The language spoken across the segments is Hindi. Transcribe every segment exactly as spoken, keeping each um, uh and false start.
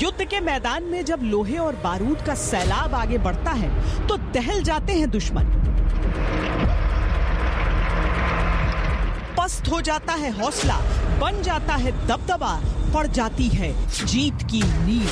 युद्ध के मैदान में जब लोहे और बारूद का सैलाब आगे बढ़ता है तो दहल जाते हैं दुश्मन, पस्त हो जाता है हौसला, बन जाता है दबदबा, पड़ जाती है जीत की नींव।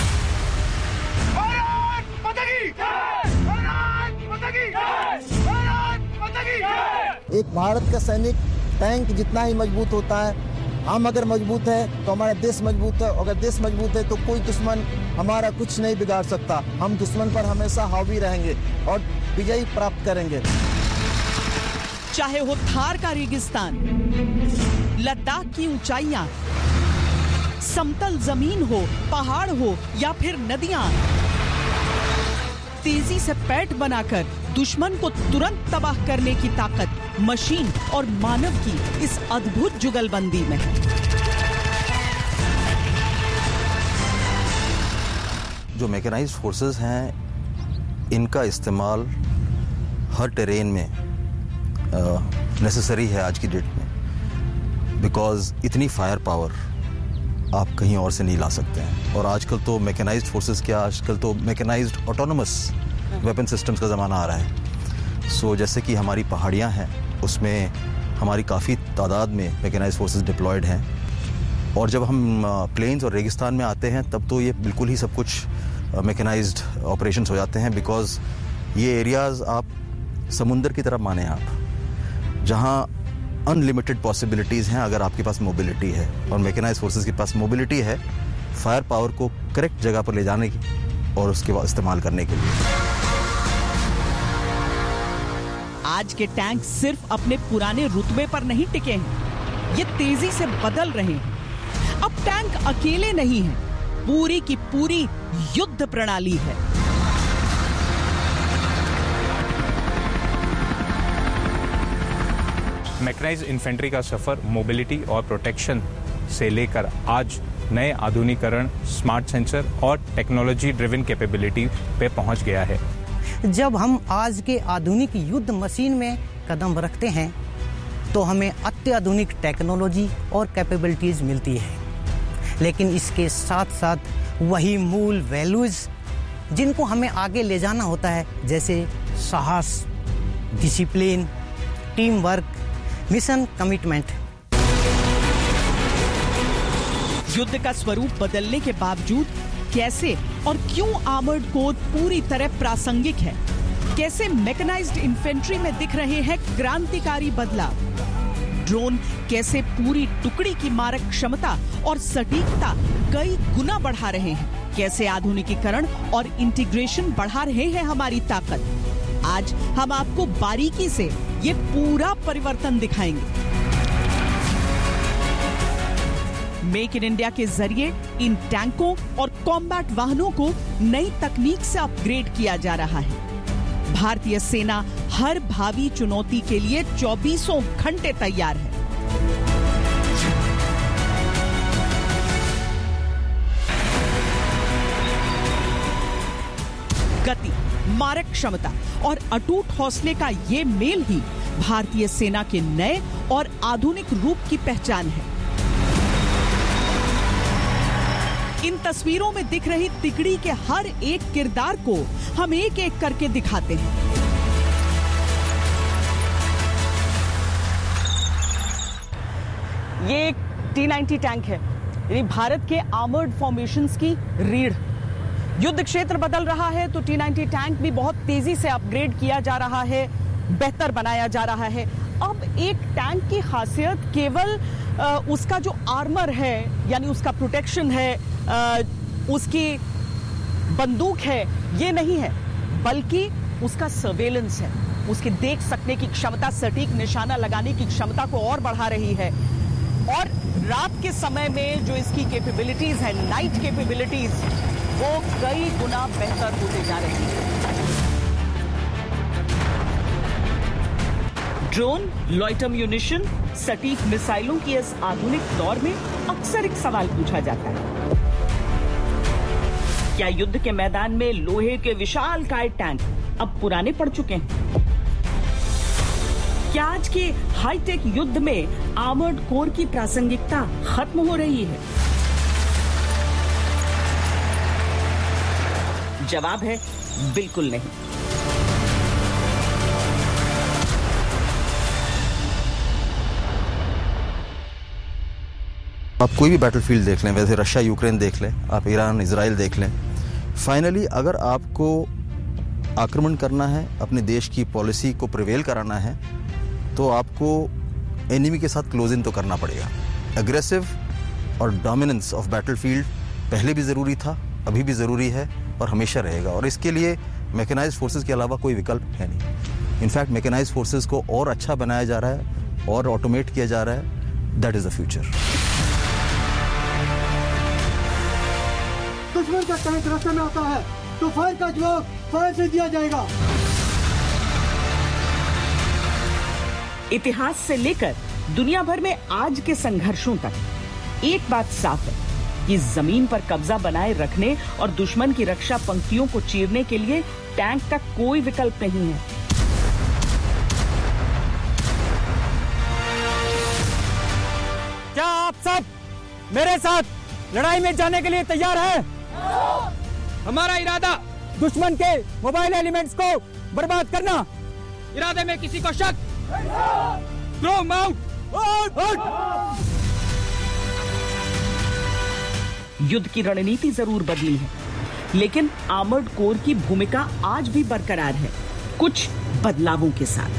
एक भारत का सैनिक टैंक जितना ही मजबूत होता है, हम अगर मजबूत है तो हमारा देश मजबूत है, अगर देश मजबूत है तो कोई दुश्मन हमारा कुछ नहीं बिगाड़ सकता। हम दुश्मन पर हमेशा हावी रहेंगे और विजय प्राप्त करेंगे। चाहे हो थार का रेगिस्तान, लद्दाख की ऊंचाइयां, समतल जमीन हो, पहाड़ हो या फिर नदियां, तेजी से पैठ बनाकर दुश्मन को तुरंत तबाह करने की ताकत मशीन और मानव की इस अद्भुत जुगलबंदी में है। जो मैकेनाइज्ड फोर्सेस हैं, इनका इस्तेमाल हर टेरेन में नेसेसरी uh, है आज की डेट में, बिकॉज इतनी फायर पावर आप कहीं और से नहीं ला सकते हैं। और आजकल तो मैकेनाइज्ड फोर्सेस क्या, आजकल तो मैकेनाइज्ड ऑटोनोमस वेपन सिस्टम्स का ज़माना आ रहा है। सो so, जैसे कि हमारी पहाड़ियाँ हैं, उसमें हमारी काफ़ी तादाद में मैकेनाइज्ड फोर्सेस डिप्लॉयड हैं। और जब हम प्लेन्स और रेगिस्तान में आते हैं तब तो ये बिल्कुल ही सब कुछ मैकेनाइज्ड ऑपरेशंस हो जाते हैं, बिकॉज ये एरियाज़ आप समुंदर की तरफ माने आप, जहाँ अनलिमिटेड पॉसिबिलिटीज़ हैं अगर आपके पास मोबिलिटी है। और मैकेनाइज्ड फोर्सेस के पास मोबिलिटी है फायर पावर को करेक्ट जगह पर ले जाने की और उसके बाद इस्तेमाल करने के लिए। आज के टैंक सिर्फ अपने पुराने रुतबे पर नहीं टिके हैं, ये तेजी से बदल रहे हैं। अब टैंक अकेले नहीं हैं, पूरी की पूरी युद्ध प्रणाली है। मैकेनाइज्ड इन्फेंट्री का सफर मोबिलिटी और प्रोटेक्शन से लेकर आज नए आधुनिकीकरण, स्मार्ट सेंसर और टेक्नोलॉजी ड्रिवन कैपेबिलिटी पे पहुंच गया है। जब हम आज के आधुनिक युद्ध मशीन में कदम रखते हैं तो हमें अत्याधुनिक टेक्नोलॉजी और कैपेबिलिटीज मिलती है, लेकिन इसके साथ साथ वही मूल वैल्यूज जिनको हमें आगे ले जाना होता है, जैसे साहस, discipline, team work, mission commitment. युद्ध का स्वरूप बदलने के बावजूद कैसे और क्यों आर्मर्ड कोर पूरी तरह प्रासंगिक है? कैसे मैकेनाइज्ड इन्फेंट्री में दिख रहे हैं क्रांतिकारी बदलाव? ड्रोन कैसे पूरी टुकड़ी की मारक क्षमता और सटीकता कई गुना बढ़ा रहे हैं? कैसे आधुनिकीकरण और इंटीग्रेशन बढ़ा रहे हैं हमारी ताकत? आज हम आपको बारीकी से ये पूरा परिवर्तन दिखाएंगे। मेक इन इंडिया के जरिए इन टैंकों और कॉम्बैट वाहनों को नई तकनीक से अपग्रेड किया जा रहा है। भारतीय सेना हर भावी चुनौती के लिए चौबीसों घंटे तैयार है। गति, मारक क्षमता और अटूट हौसले का ये मेल ही भारतीय सेना के नए और आधुनिक रूप की पहचान है। इन तस्वीरों में दिख रही तिकड़ी के हर एक किरदार को हम एक एक करके दिखाते हैं। ये एक टी नाइंटी टैंक है, यानी भारत के आर्मर्ड फॉर्मेशंस की रीढ़। युद्ध क्षेत्र बदल रहा है तो टी नाइंटी टैंक भी बहुत तेजी से अपग्रेड किया जा रहा है, बेहतर बनाया जा रहा है। अब एक टैंक की खासियत केवल आ, उसका जो आर्मर है, यानी उसका प्रोटेक्शन है, आ, उसकी बंदूक है, ये नहीं है, बल्कि उसका सर्वेलेंस है। उसके देख सकने की क्षमता, सटीक निशाना लगाने की क्षमता को और बढ़ा रही है। और रात के समय में जो इसकी कैपेबिलिटीज है, नाइट कैपेबिलिटीज, वो कई गुना बेहतर होते जा रही है। ड्रोन, लॉइटर म्यूनिशन, सटीक मिसाइलों की इस आधुनिक दौर में अक्सर एक सवाल पूछा जाता है, क्या युद्ध के मैदान में लोहे के विशालकाय टैंक अब पुराने पड़ चुके हैं? क्या आज के हाईटेक युद्ध में आर्मर्ड कोर की प्रासंगिकता खत्म हो रही है? जवाब है बिल्कुल नहीं। आप कोई भी बैटलफील्ड देख लें, वैसे रशिया यूक्रेन देख लें, आप ईरान इजराइल देख लें, फाइनली अगर आपको आक्रमण करना है, अपने देश की पॉलिसी को प्रिवेल कराना है, तो आपको एनिमी के साथ क्लोज इन तो करना पड़ेगा। एग्रेसिव और डोमिनेंस ऑफ बैटलफील्ड पहले भी ज़रूरी था, अभी भी ज़रूरी है और हमेशा रहेगा, और इसके लिए मैकेनाइज्ड फोर्सेस के अलावा कोई विकल्प है नहीं। इनफैक्ट मैकेनाइज्ड फोर्सेस को और अच्छा बनाया जा रहा है और ऑटोमेट किया जा रहा है। That is the future. दुश्मन का टैंक रास्ते में आता है तो फायर का जवाब फायर से दिया जाएगा। इतिहास से लेकर दुनिया भर में आज के संघर्षों तक एक बात साफ है कि जमीन पर कब्जा बनाए रखने और दुश्मन की रक्षा पंक्तियों को चीरने के लिए टैंक का कोई विकल्प नहीं है। क्या आप सब मेरे साथ लड़ाई में जाने के लिए तैयार हैं? हमारा इरादा दुश्मन के मोबाइल एलिमेंट्स को बर्बाद करना। इरादे में किसी को शक? Throw mount. युद्ध की रणनीति जरूर बदली है, लेकिन आर्मर्ड कोर की भूमिका आज भी बरकरार है, कुछ बदलावों के साथ।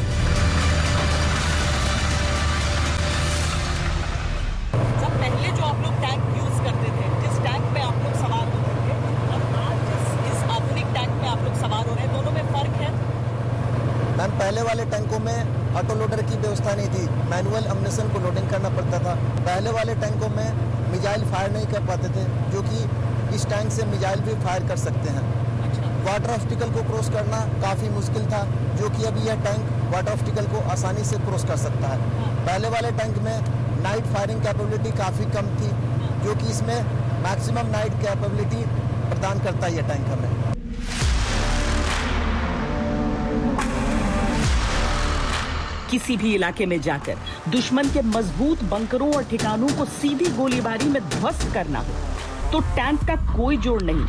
सब पहले जो आप लोग टैंक यूज करते थे, जिस टैंक में आप लोग सवार होते थे, और आज जिस इस आधुनिक टैंक में आप लोग सवार हो रहे हैं, दोनों में फर्क है? मैम, पहले वाले टैंकों में ऑटो लोडर की व्यवस्था नहीं थी, मैनुअल अम्यूनिशन को लोडिंग करना पड़ता था। पहले वाले टैंकों में मिसाइल फायर नहीं कर पाते थे, जो कि इस टैंक से मिसाइल भी फायर कर सकते हैं। अच्छा। वाटर ऑब्स्टिकल को क्रॉस करना काफ़ी मुश्किल था, जो कि अभी यह टैंक वाटर ऑब्स्टिकल को आसानी से क्रॉस कर सकता है। पहले वाले टैंक में नाइट फायरिंग कैपेबिलिटी काफ़ी कम थी, जो कि इसमें मैक्सिमम नाइट कैपेबिलिटी प्रदान करता है यह टैंक हमें। किसी भी इलाके में जाकर दुश्मन के मजबूत बंकरों और ठिकानों को सीधी गोलीबारी में ध्वस्त करना हो तो टैंक का कोई जोड़ नहीं।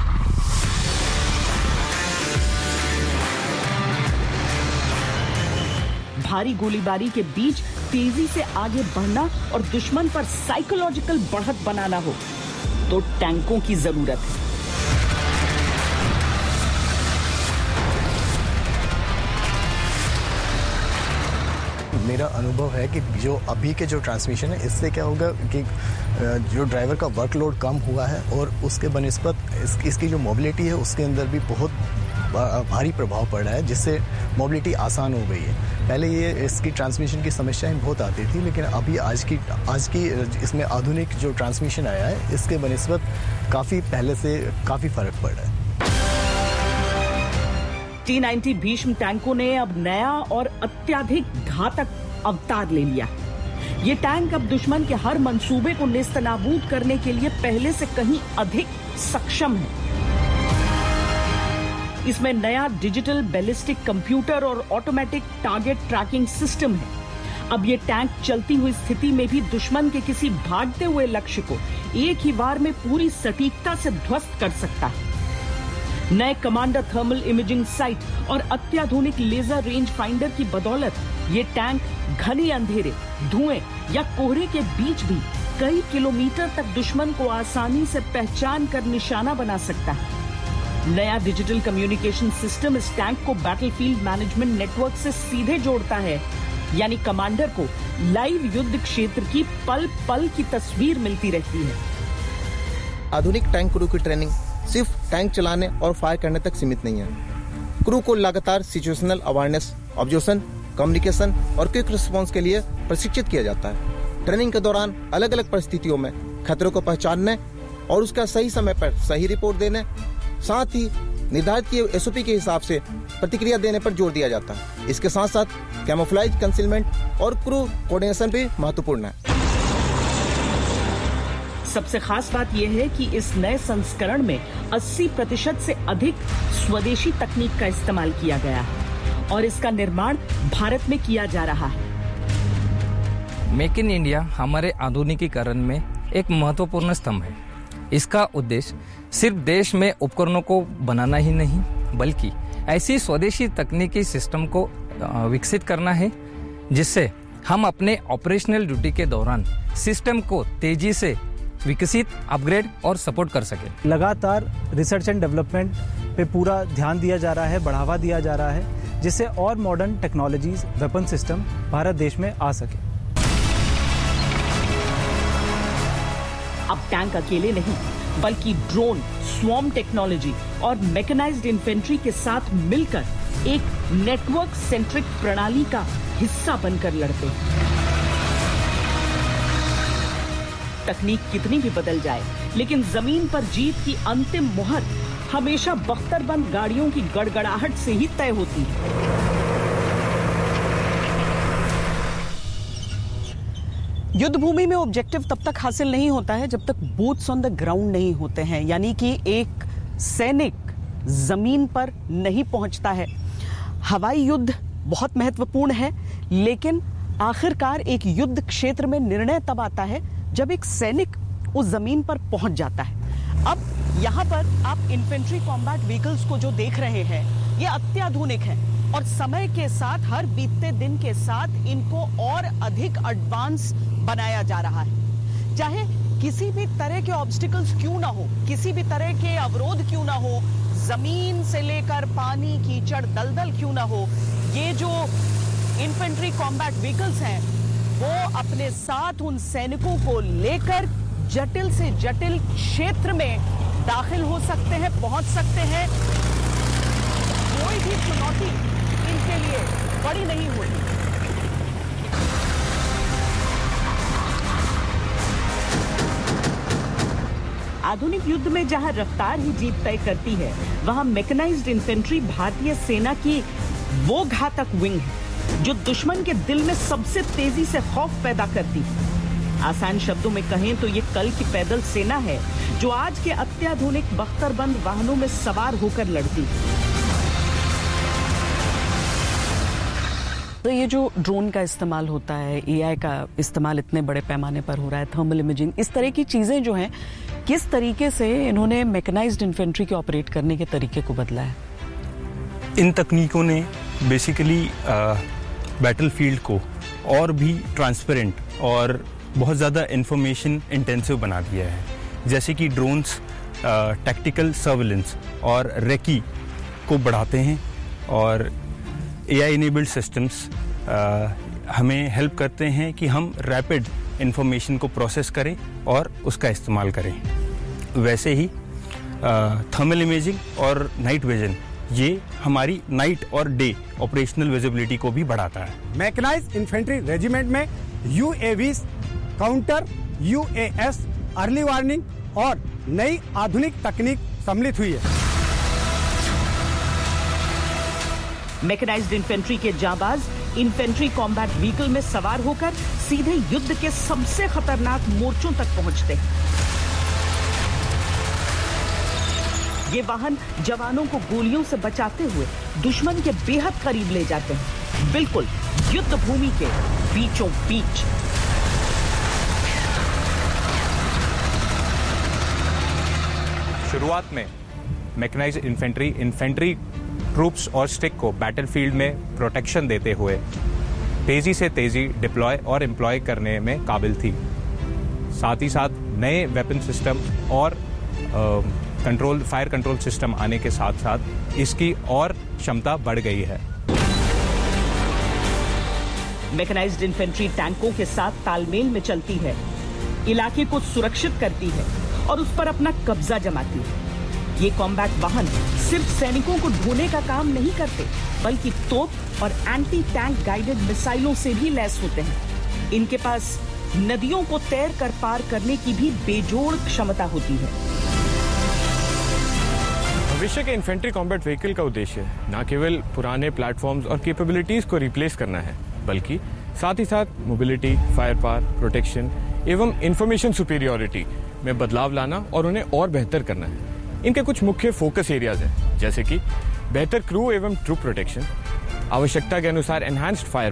भारी गोलीबारी के बीच तेजी से आगे बढ़ना और दुश्मन पर साइकोलॉजिकल बढ़त बनाना हो तो टैंकों की जरूरत है। मेरा अनुभव है कि जो अभी के जो ट्रांसमिशन है, इससे क्या होगा कि जो ड्राइवर का वर्कलोड कम हुआ है और उसके बनिस्बत इस, इसकी जो मोबिलिटी है उसके अंदर भी बहुत भारी प्रभाव पड़ रहा है, जिससे मोबिलिटी आसान हो गई है। पहले ये इसकी ट्रांसमिशन की समस्याएं बहुत आती थी, लेकिन अभी आज की आज की इसमें आधुनिक जो ट्रांसमिशन आया है, इसके बनिस्बत काफ़ी पहले से काफ़ी फ़र्क पड़ रहा है। टी नाइंटी भीष्म टैंकों ने अब नया और अत्याधिक घातक अवतार ले लिया। ये टैंक अब दुश्मन के हर मंसूबे को नेस्तनाबूद करने के लिए पहले से कहीं अधिक सक्षम है। इसमें नया डिजिटल बैलिस्टिक कंप्यूटर और ऑटोमेटिक टारगेट ट्रैकिंग सिस्टम है। अब ये टैंक चलती हुई स्थिति में भी दुश्मन के किसी भागते हुए लक्ष्य को एक ही बार में पूरी सटीकता से ध्वस्त कर सकता है। नए कमांडर थर्मल इमेजिंग साइट और अत्याधुनिक लेजर रेंज फाइंडर की बदौलत ये टैंक घने अंधेरे, धुएं या कोहरे के बीच भी कई किलोमीटर तक दुश्मन को आसानी से पहचान कर निशाना बना सकता है। नया डिजिटल कम्युनिकेशन सिस्टम इस टैंक को बैटलफील्ड मैनेजमेंट नेटवर्क से सीधे जोड़ता है, यानी कमांडर को लाइव युद्ध क्षेत्र की पल पल की तस्वीर मिलती रहती है। आधुनिक टैंक क्रू की ट्रेनिंग सिर्फ टैंक चलाने और फायर करने तक सीमित नहीं है। क्रू को लगातार सिचुएशनल अवेयरनेस, ऑब्जर्वेशन, कम्युनिकेशन और क्विक रिस्पांस के लिए प्रशिक्षित किया जाता है। ट्रेनिंग के दौरान अलग अलग परिस्थितियों में खतरों को पहचानने और उसका सही समय पर सही रिपोर्ट देने, साथ ही निर्धारित किए एसओपी के हिसाब से प्रतिक्रिया देने पर जोर दिया जाता है। इसके साथ साथ कैमोफ्लेज, कंसीलमेंट और क्रू कोऑर्डिनेशन भी महत्वपूर्ण है। सबसे खास बात यह है कि इस नए संस्करण में अस्सी प्रतिशत से अधिक स्वदेशी तकनीक का इस्तेमाल किया गया है और इसका निर्माण भारत में किया जा रहा है। मेक इन इंडिया हमारे आधुनिकीकरण में एक महत्वपूर्ण स्तंभ है। इसका उद्देश्य सिर्फ देश में उपकरणों को बनाना ही नहीं, बल्कि ऐसी स्वदेशी तकनीकी सिस्टम को विकसित करना है जिससे हम अपने ऑपरेशनल ड्यूटी के दौरान सिस्टम को तेजी से विकसित, अपग्रेड और सपोर्ट कर सके। लगातार रिसर्च एंड डेवलपमेंट पे पूरा ध्यान दिया जा रहा है, बढ़ावा दिया जा रहा है, जिससे और modern technologies, weapon system Bharat देश में आ सके। अब टैंक अकेले नहीं, बल्कि ड्रोन, स्वॉर्म टेक्नोलॉजी और मैकेनाइज्ड इन्फेंट्री के साथ मिलकर एक नेटवर्क सेंट्रिक प्रणाली का हिस्सा बनकर लड़ते हैं। तकनीक कितनी भी बदल जाए, लेकिन जमीन पर जीत की अंतिम मुहर हमेशा बख्तरबंद गाड़ियों की गड़गड़ाहट से ही तय होती है। युद्ध भूमि में ऑब्जेक्टिव तब तक हासिल नहीं होता है जब तक बूट्स ऑन द ग्राउंड नहीं होते हैं, यानी कि एक सैनिक जमीन पर नहीं पहुंचता है। हवाई युद्ध बहुत महत्वपूर्ण है, लेकिन आखिरकार एक युद्ध क्षेत्र में निर्णय तब आता है जब एक सैनिक उस जमीन पर पहुंच जाता है। अब यहां पर आप इन्फेंट्री कॉम्बैट व्हीकल्स को जो देख रहे हैं, ये अत्याधुनिक हैं और समय के साथ, हर बीतते दिन के साथ इनको और अधिक एडवांस बनाया जा रहा है। चाहे किसी भी तरह के ऑब्स्टिकल्स क्यों ना हो, किसी भी तरह के अवरोध क्यों ना हो, जमीन से लेकर पानी, कीचड़, दलदल क्यों ना हो, ये जो इन्फेंट्री कॉम्बैट व्हीकल्स हैं वो अपने साथ उन सैनिकों को लेकर जटिल से जटिल क्षेत्र में दाखिल हो सकते हैं, पहुंच सकते हैं। कोई भी चुनौती इनके लिए बड़ी नहीं होती। आधुनिक युद्ध में जहां रफ्तार ही जीत तय करती है, वहां मैकेनाइज्ड इन्फेंट्री भारतीय सेना की वो घातक विंग है जो दुश्मन के दिल में सबसे तेजी से खौफ पैदा करती है। आसान शब्दों में कहें तो ये कल की पैदल सेना है जो आज के अत्याधुनिक बख्तरबंद वाहनों में सवार होकर लड़ती है। तो ये जो ड्रोन का इस्तेमाल होता है, एआई का इस्तेमाल इतने बड़े पैमाने पर हो रहा है, थर्मल इमेजिंग, इस तरह की चीजें जो हैं, किस तरीके से इन्होंने मैकेनाइज्ड इन्फेंट्री के ऑपरेट करने के तरीके को बदला है? इन तकनीकों ने बेसिकली बैटलफील्ड को और भी ट्रांसपेरेंट और बहुत ज़्यादा इंफॉर्मेशन इंटेंसिव बना दिया है। जैसे कि ड्रोन्स टैक्टिकल सर्विलेंस और रेकी को बढ़ाते हैं और एआई इनेबल्ड सिस्टम्स हमें हेल्प करते हैं कि हम रैपिड इंफॉर्मेशन को प्रोसेस करें और उसका इस्तेमाल करें। वैसे ही थर्मल इमेजिंग और नाइट विजन ये हमारी नाइट और डे ऑपरेशनल विजिबिलिटी को भी बढ़ाता है। मैकेनाइज्ड इन्फेंट्री रेजिमेंट में UAVs, counter UAS, early warning और नई आधुनिक तकनीक सम्मिलित हुई है। मैकेनाइज्ड इन्फेंट्री के जाबाज इन्फेंट्री कॉम्बैट व्हीकल में सवार होकर सीधे युद्ध के सबसे खतरनाक मोर्चों तक पहुंचते हैं। ये वाहन जवानों को गोलियों से बचाते हुए दुश्मन के बेहद करीब ले जाते हैं, बिल्कुल युद्ध भूमि के बीचों बीच। शुरुआत में मैकेनाइज्ड इन्फेंट्री इन्फेंट्री ट्रूप्स और स्टिक को बैटलफील्ड में प्रोटेक्शन देते हुए तेजी से तेजी डिप्लॉय और एम्प्लॉय करने में काबिल थी। साथ ही साथ नए वेपन सिस्टम और कंट्रोल फायर कंट्रोल सिस्टम आने के साथ साथ इसकी और क्षमता बढ़ गई है। मैकेनाइज्ड इन्फेंट्री टैंकों के साथ तालमेल में चलती है, इलाके को सुरक्षित करती है और उस पर अपना कब्जा जमाती है। ये कॉम्बैट वाहन सिर्फ सैनिकों को ढोने का काम नहीं करते, बल्कि तोप और एंटी टैंक गाइडेड मिसाइलों से भी लैस होते हैं। इनके पास नदियों को तैर कर पार करने की भी बेजोड़ क्षमता होती है। भविष्य के इन्फेंट्री कॉम्बैट व्हीकल का उद्देश्य न केवल पुराने प्लेटफॉर्म्स और कैपेबिलिटीज को रिप्लेस करना है, बल्कि साथ ही साथ मोबिलिटी, फायर पावर, प्रोटेक्शन एवं इंफॉर्मेशन सुपीरियरिटी में बदलाव लाना और उन्हें और बेहतर करना है। इनके कुछ मुख्य फोकस एरियाज हैं, जैसे कि बेहतर क्रू एवं ट्रूप प्रोटेक्शन, आवश्यकता के अनुसार एनहांस्ड फायर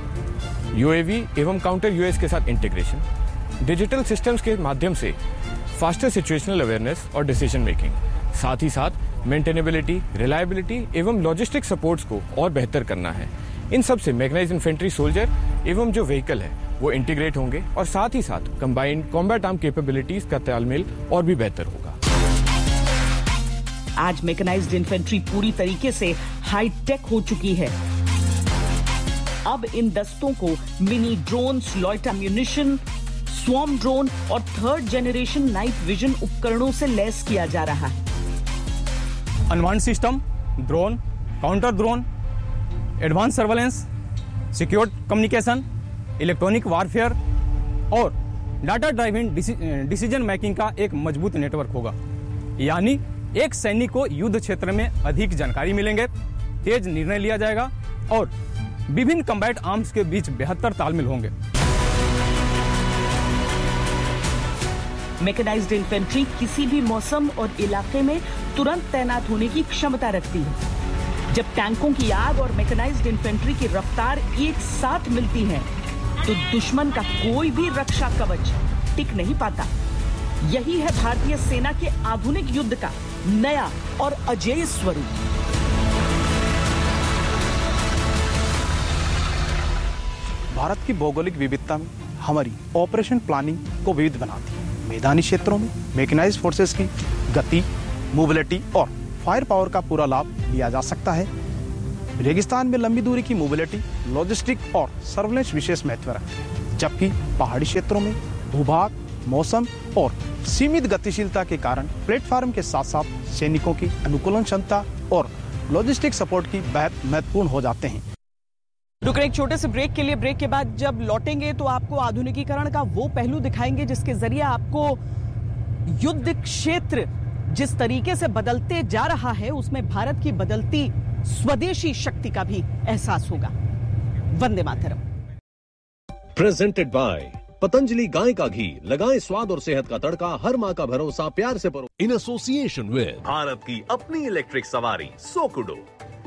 पावर, यूएवी एवं काउंटर यूएस के साथ इंटीग्रेशन, डिजिटल सिस्टम्स के माध्यम से फास्टर सिचुएशनल अवेयरनेस और डिसीजन मेकिंग। साथ ही साथ मेंटेनेबिलिटी, रिलायबिलिटी एवं लॉजिस्टिक सपोर्ट्स को और बेहतर करना है। इन सब से मैकेनाइज्ड इन्फेंट्री सोल्जर एवं जो व्हीकल है वो इंटीग्रेट होंगे और साथ ही साथ कंबाइंड कॉम्बैट आर्म कैपेबिलिटीज का तालमेल और भी बेहतर होगा। आज मैकेनाइज्ड इन्फेंट्री पूरी तरीके से हाईटेक हो चुकी है। अब इन दस्तों को mini drones, लॉयटर ammunition, swarm drone और थर्ड जेनरेशन नाइट विजन उपकरणों से लैस किया जा रहा है। अनमान्ड system, drone, counter drone, advance surveillance, secure communication, electronic warfare और डाटा ड्राइवन डिसीजन मेकिंग का एक मजबूत नेटवर्क होगा। यानी एक सैनिक को युद्ध क्षेत्र में अधिक जानकारी मिलेंगे, तेज निर्णय लिया जाएगा और विभिन्न कम्बैट आर्म्स के बीच बेहतर तालमेल होंगे। मैकेनाइज्ड इन्फेंट्री किसी भी मौसम और इलाके में तुरंत तैनात होने की क्षमता रखती है। जब टैंकों की आग और मैकेनाइज्ड इन्फेंट्री की रफ्तार एक साथ मिलती है तो दुश्मन का कोई भी रक्षा कवच टिक नहीं पाता। यही है भारतीय सेना के आधुनिक युद्ध का नया और अजेय स्वरूप। भारत की भौगोलिक विविधता में हमारी ऑपरेशन प्लानिंग को विविध बनाती है। मैदानी क्षेत्रों में मैकेनाइज्ड फोर्सेस की गति, मोबिलिटी और फायर पावर का पूरा लाभ लिया जा सकता है। रेगिस्तान में लंबी दूरी की मोबिलिटी, लॉजिस्टिक और सर्वेलेंस विशेष महत्व रखती है, जबकि पहाड़ी क्षेत्रों में भूभाग, मौसम और सीमित गतिशीलता के कारण प्लेटफार्म के साथ साथ सैनिकों की अनुकूलन क्षमता और लॉजिस्टिक सपोर्ट की बेहद महत्वपूर्ण हो जाते हैं। रुक रहे एक छोटे से ब्रेक के लिए। ब्रेक के बाद जब लौटेंगे तो आपको आधुनिकीकरण का वो पहलू दिखाएंगे जिसके जरिए आपको युद्ध क्षेत्र जिस तरीके से बदलते जा रहा है उसमें भारत की बदलती स्वदेशी शक्ति का भी एहसास होगा। वंदे मातरम। प्रेजेंटेड बाय पतंजलि गाय का घी, लगाएं स्वाद और सेहत का तड़का, हर माँ का भरोसा प्यार से परो। इन एसोसिएशन विद भारत की अपनी इलेक्ट्रिक सवारी सोकुडो।